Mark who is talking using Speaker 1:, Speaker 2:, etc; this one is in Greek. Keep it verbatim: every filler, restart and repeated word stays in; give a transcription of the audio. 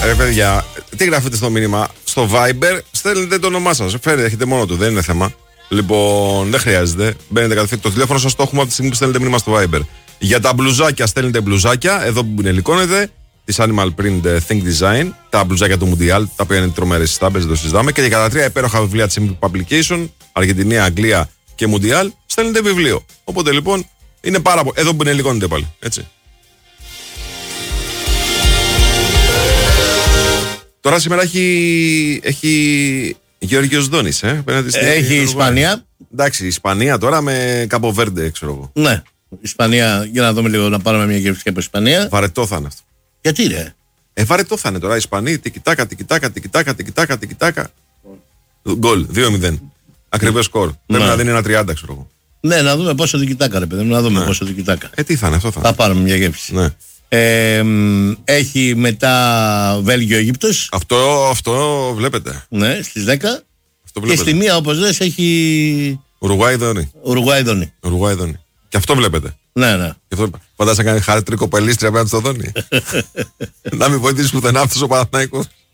Speaker 1: Ρε παιδιά, τι γράφετε στο μήνυμα? Στο Viber στέλνετε το όνομά σας. Φέρετε, έχετε μόνο του, δεν είναι θέμα. Λοιπόν, δεν χρειάζεται. Μπαίνετε κατευθείαν. Το τηλέφωνο σας το έχουμε από τη στιγμή που στέλνετε μήνυμα στο Viber. Για τα μπλουζάκια στέλνετε μπλουζάκια. Εδώ που μπινελικώνετε. Τη Animal Print Think Design. Τα μπλουζάκια του Mundial. Τα οποία είναι τρομερές στάμπες, δεν το συζητάμε. Και για τα τρία υπέροχα βιβλία της Publication. Αργεντινή, Αγγλία και Mundial. Στέλνετε βιβλίο. Οπότε λοιπόν είναι πάρα πολύ. Εδώ που μπινελικώνετε πάλι. Έτσι. Τώρα σήμερα έχει, έχει Γεωργίος Δόνης, ε.
Speaker 2: Έχει η Ισπανία.
Speaker 1: Εντάξει, η Ισπανία τώρα με Καμποβέρντε, ξέρω εγώ.
Speaker 2: Ναι, Ισπανία, για να δούμε λίγο, να πάρουμε μια γεύση από Ισπανία.
Speaker 1: Βαρετό θα είναι αυτό.
Speaker 2: Γιατί ρε?
Speaker 1: Ε, βαρετό θα είναι τώρα. Οι Ισπανοί, τικιτάκα, τικιτάκα, τικιτάκα, τικιτάκα, τικιτάκα. Γκολ, δύο μηδέν. Ακριβές σκορ. Πρέπει να δίνει ένα τριάντα, ξέρω εγώ.
Speaker 2: Ναι, να δούμε πόσο τικιτάκα, ρε παιδί μου, να δούμε
Speaker 1: ναι.
Speaker 2: πόσο τικιτάκα.
Speaker 1: Ε, τι θα είναι αυτό, θα,
Speaker 2: θα πάρουμε μια γεύση.
Speaker 1: Ναι.
Speaker 2: Ε, έχει μετά Βέλγιο-Αίγυπτος.
Speaker 1: Αυτό, αυτό βλέπετε.
Speaker 2: Ναι, στις δέκα.
Speaker 1: Αυτό
Speaker 2: και στη μία, όπως λες, έχει.
Speaker 1: Ουρουγουάη-Δόνη.
Speaker 2: Ουρουγουάη-Δόνη.
Speaker 1: Ουρουγουάη-Δόνη. Και αυτό βλέπετε.
Speaker 2: Ναι, ναι.
Speaker 1: Και αυτό φαντάζεσαι να κάνει χάρη τρίκο πελίστρια απέναντι στο Δόνη. Να μην βοηθήσει πουθενά αυτός ο Παναθηναϊκός.